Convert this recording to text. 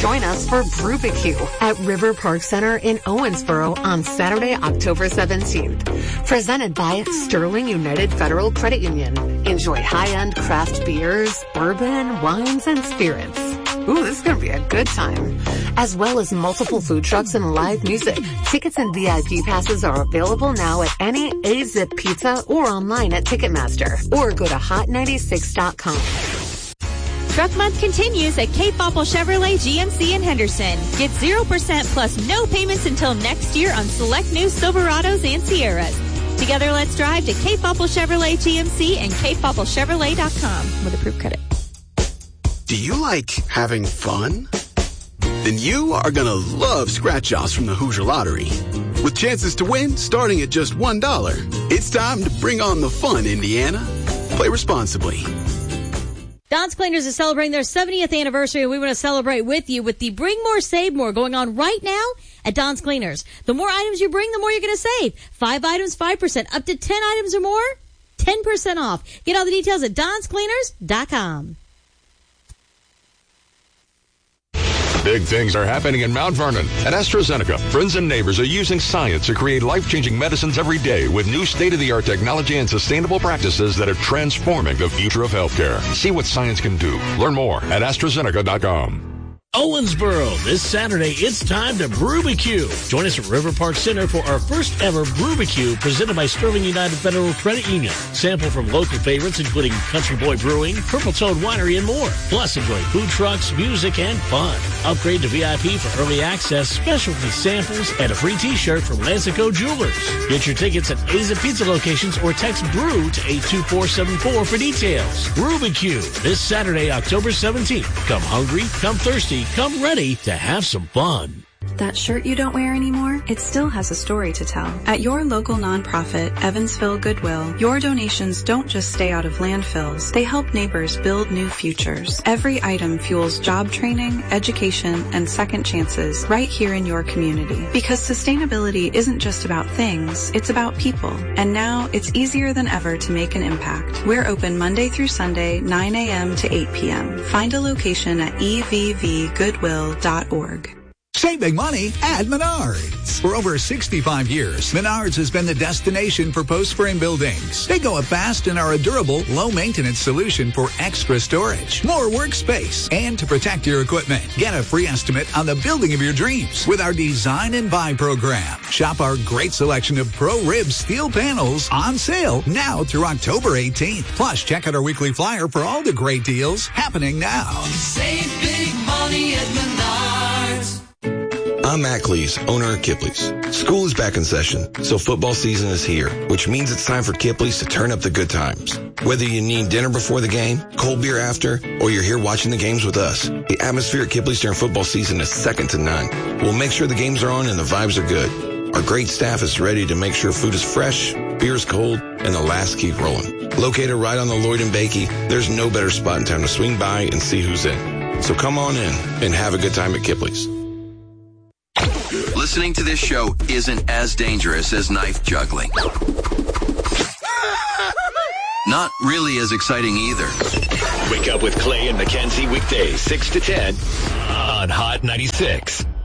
Join us for Brewbecue at River Park Center in Owensboro on Saturday, October 17th. Presented by Sterling United Federal Credit Union. Enjoy high-end craft beers, bourbon, wines, and spirits. Ooh, this is going to be a good time. As well as multiple food trucks and live music. Tickets and VIP passes are available now at any A-Zip Pizza or online at Ticketmaster. Or go to hot96.com. Truck Month continues at Cape Opal Chevrolet GMC in Henderson. Get 0% plus no payments until next year on select new Silverados and Sierras. Together, let's drive to Cape Opal Chevrolet GMC and CapeOpalChevrolet.com with approved credit. Do you like having fun? Then you are going to love scratch-offs from the Hoosier Lottery. With chances to win starting at just $1. It's time to bring on the fun, Indiana. Play responsibly. Don's Cleaners is celebrating their 70th anniversary, and we want to celebrate with you with the Bring More, Save More going on right now at Don's Cleaners. The more items you bring, the more you're going to save. 5 items, 5%. Up to 10 items or more, 10% off. Get all the details at donscleaners.com. Big things are happening in Mount Vernon. At AstraZeneca, friends and neighbors are using science to create life-changing medicines every day with new state-of-the-art technology and sustainable practices that are transforming the future of healthcare. See what science can do. Learn more at AstraZeneca.com. Owensboro, this Saturday, it's time to Brewbecue. Join us at River Park Center for our first ever Brewbecue presented by Sterling United Federal Credit Union. Sample from local favorites including Country Boy Brewing, Purple Toad Winery, and more. Plus, enjoy food trucks, music, and fun. Upgrade to VIP for early access, specialty samples, and a free t-shirt from Lansico Jewelers. Get your tickets at A-Zip Pizza locations or text BREW to 82474 for details. Brewbecue, this Saturday, October 17th. Come hungry, come thirsty, come ready to have some fun. That shirt you don't wear anymore? It still has a story to tell. At your local nonprofit, Evansville Goodwill, your donations don't just stay out of landfills. They help neighbors build new futures. Every item fuels job training, education, and second chances right here in your community. Because sustainability isn't just about things, it's about people. And now it's easier than ever to make an impact. We're open Monday through Sunday, 9 a.m. to 8 p.m. Find a location at evvgoodwill.org. Save big money at Menards. For over 65 years, Menards has been the destination for post-frame buildings. They go up fast and are a durable, low-maintenance solution for extra storage, more workspace, and to protect your equipment. Get a free estimate on the building of your dreams with our Design and Buy program. Shop our great selection of Pro-Rib steel panels on sale now through October 18th. Plus, check out our weekly flyer for all the great deals happening now. Save big money at Menards. I'm Matt Cleese, owner of Kipley's. School is back in session, so football season is here, which means it's time for Kipley's to turn up the good times. Whether you need dinner before the game, cold beer after, or you're here watching the games with us, the atmosphere at Kipley's during football season is second to none. We'll make sure the games are on and the vibes are good. Our great staff is ready to make sure food is fresh, beer is cold, and the laughs keep rolling. Located right on the Lloyd and Bakey, there's no better spot in town to swing by and see who's in. So come on in and have a good time at Kipley's. Listening to this show isn't as dangerous as knife juggling. Not really as exciting either. Wake up with Clay and Mackenzie weekdays 6 to 10 on Hot 96.